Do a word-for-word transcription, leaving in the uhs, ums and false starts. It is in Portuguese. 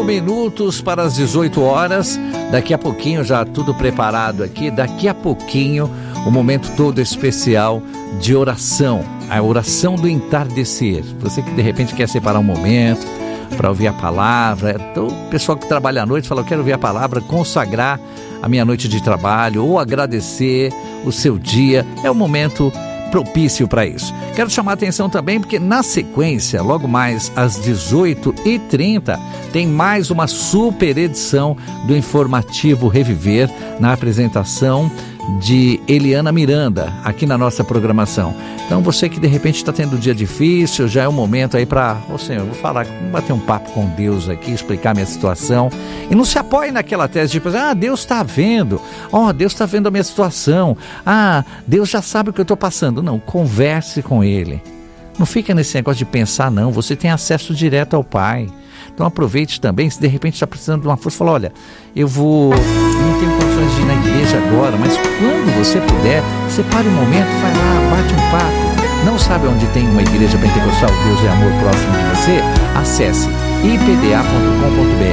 minutos para as dezoito horas. Daqui a pouquinho, já tudo preparado aqui. Daqui a pouquinho, o momento todo especial de oração. A oração do entardecer. Você que de repente quer separar um momento para ouvir a palavra. Então, o pessoal que trabalha à noite fala, eu quero ouvir a palavra, consagrar a minha noite de trabalho ou agradecer o seu dia. É o momento propício para isso. Quero chamar a atenção também porque na sequência, logo mais às dezoito e trinta, tem mais uma super edição do Informativo Reviver na apresentação de Eliana Miranda, aqui na nossa programação. Então você que de repente está tendo um dia difícil, já é um momento aí para, ô Senhor, eu vou falar, vou bater um papo com Deus aqui, explicar minha situação. E não se apoie naquela tese de, ah, Deus está vendo, ó, oh, Deus está vendo a minha situação, ah, Deus já sabe o que eu estou passando. Não, converse com Ele. Não fica nesse negócio de pensar, não, você tem acesso direto ao Pai. Então aproveite também, se de repente está precisando de uma força, fala, olha, eu vou, não tenho condições de ir na igreja agora, mas quando você puder, separe um momento, vai lá, bate um papo. Não sabe onde tem uma igreja pentecostal, Deus é amor próximo de você? Acesse i p d a ponto com ponto b r.